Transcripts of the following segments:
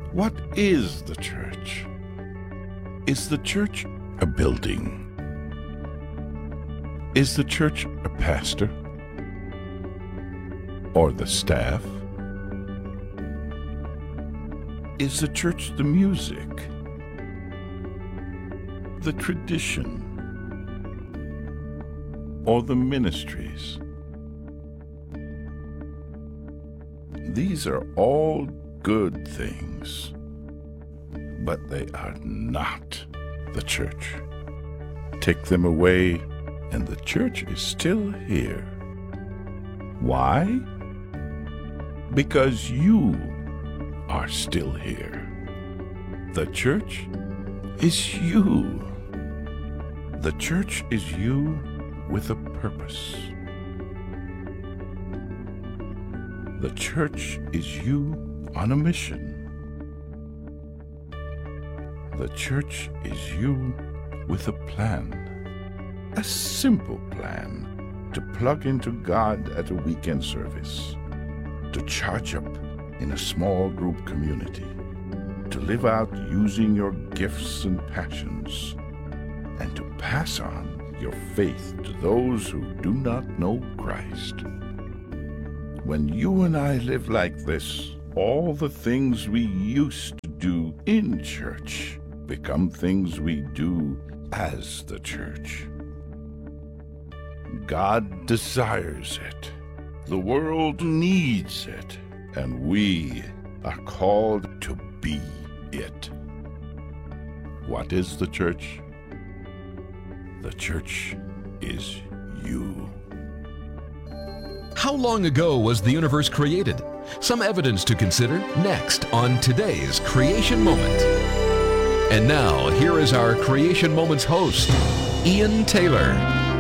What is the church? Is the church a building? Is the church a pastor? Or the staff? Is the church the music? The tradition? Or the ministries? These are all good things, but they are not the church. Take them away, and the church is still here. Why? Because you are still here. The church is you. The church is you with a purpose. The church is you on a mission. The church is you with a plan. A simple plan to plug into God at a weekend service, to charge up in a small group community, to live out using your gifts and passions, and to pass on your faith to those who do not know Christ. When you and I live like this, all the things we used to do in church become things we do as the church. God desires it. The world needs it. And we are called to be it. What is the church? The church is you. How long ago was the universe created? Some evidence to consider next on today's Creation Moment. And now, here is our Creation Moments host, Ian Taylor.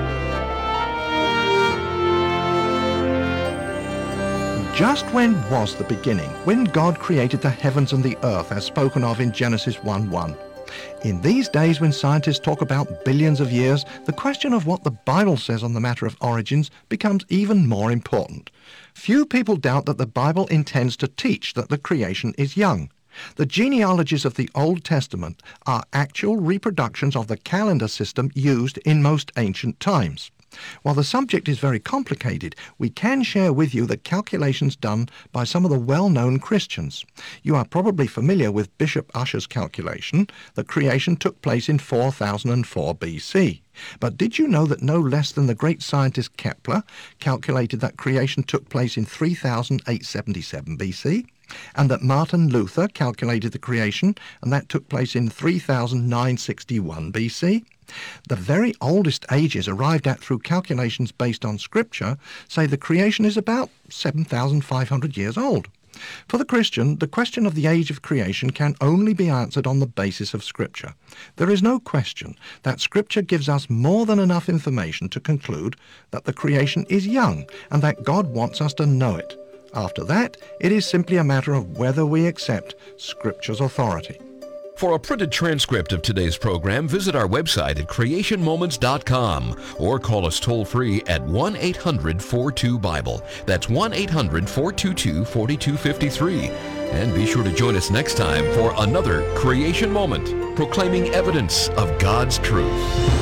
Just when was the beginning, when God created the heavens and the earth as spoken of in Genesis 1:1? In these days when scientists talk about billions of years, the question of what the Bible says on the matter of origins becomes even more important. Few people doubt that the Bible intends to teach that the creation is young. The genealogies of the Old Testament are actual reproductions of the calendar system used in most ancient times. While the subject is very complicated, we can share with you the calculations done by some of the well-known Christians. You are probably familiar with Bishop Ussher's calculation that creation took place in 4004 BC. But did you know that no less than the great scientist Kepler calculated that creation took place in 3877 BC? And that Martin Luther calculated the creation, and that took place in 3961 BC? The very oldest ages arrived at through calculations based on Scripture say the creation is about 7,500 years old. For the Christian, the question of the age of creation can only be answered on the basis of Scripture. There is no question that Scripture gives us more than enough information to conclude that the creation is young and that God wants us to know it. After that, it is simply a matter of whether we accept Scripture's authority. For a printed transcript of today's program, visit our website at creationmoments.com or call us toll-free at 1-800-42-BIBLE. That's 1-800-422-4253. And be sure to join us next time for another Creation Moment, proclaiming evidence of God's truth.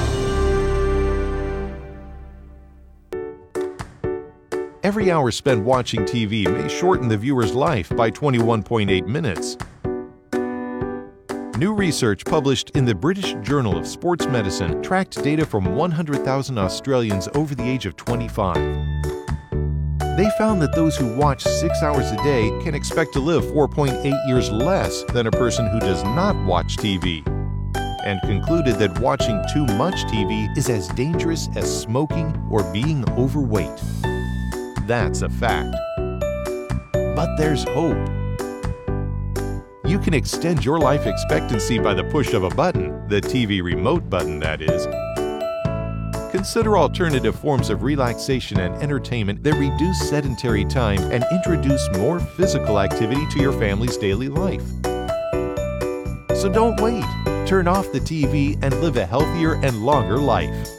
Every hour spent watching TV may shorten the viewer's life by 21.8 minutes. New research published in the British Journal of Sports Medicine tracked data from 100,000 Australians over the age of 25. They found that those who watch 6 hours a day can expect to live 4.8 years less than a person who does not watch TV, and concluded that watching too much TV is as dangerous as smoking or being overweight. That's a fact. But there's hope. You can extend your life expectancy by the push of a button, the TV remote button, that is. Consider alternative forms of relaxation and entertainment that reduce sedentary time and introduce more physical activity to your family's daily life. So don't wait. Turn off the TV and live a healthier and longer life.